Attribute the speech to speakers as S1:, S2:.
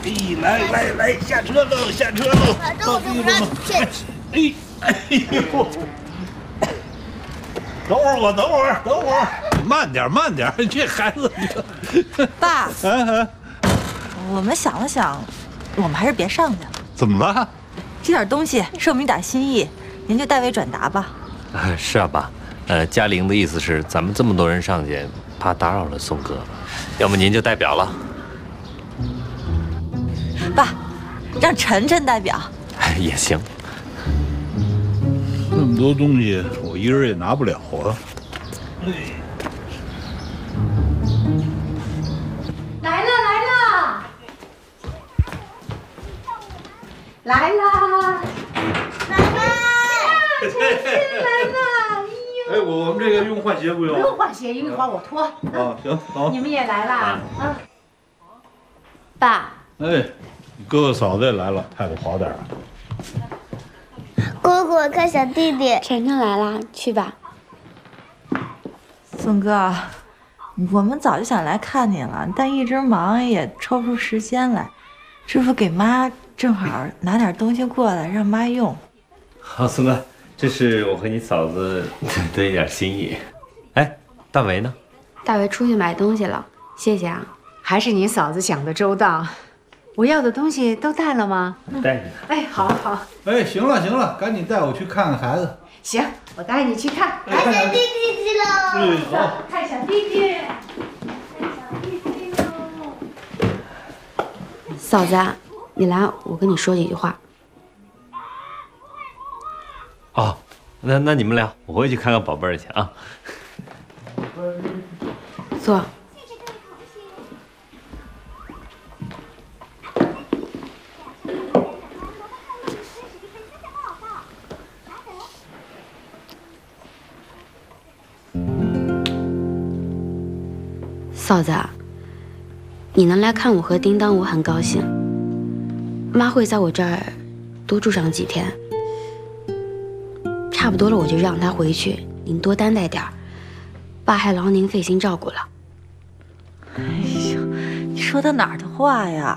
S1: 来，下车喽，下车喽！到地了吗？哎呦！等会儿，慢点，这孩子，
S2: 爸，我们想了想，我们还是别上去了。
S1: 怎么了？
S2: 这点东西是我们一点心意，您就代为转达吧。
S3: 是啊，爸。嘉玲的意思是，咱们这么多人上去，怕打扰了宋哥，要么您就代表了。
S2: 爸，让晨晨代表。
S3: 也行。
S1: 那么多东西，我一人也拿不了啊。
S4: 来了！奶奶！
S1: 哎，我们这个用换鞋不用？
S4: 不用换鞋，一会儿我脱。
S1: 啊，行，好。
S4: 你们也来啦？爸。
S1: 哎，哥哥嫂子也来了，态度好点啊。
S5: 姑姑看小弟弟，
S6: 晨晨来啦，去吧。
S2: 宋哥，我们早就想来看你了，但一直忙也抽不出时间来。师傅给妈正好拿点东西过来，让妈用。
S3: 好，宋哥，这是我和你嫂子的一点心意。哎，大为呢？
S6: 大为出去买东西了，谢谢啊。
S4: 还是你嫂子想的周到。我要的东西都带了吗？
S3: 带着。
S4: 哎，好。
S1: 哎，行了，赶紧带我去看看孩子。
S4: 行，我带你去看。
S5: 看小弟弟去喽。
S1: 好。
S4: 看小弟弟。
S6: 嫂子，你来，我跟你说几句话。
S3: 哦，那你们聊，我回去看看宝贝儿去啊。
S6: 坐。嫂子，你能来看我和叮当，我很高兴。妈会在我这儿多住上几天，差不多了我就让她回去，您多担待点儿，爸还劳您费心照顾了。
S2: 哎呦，你说的哪儿的话呀？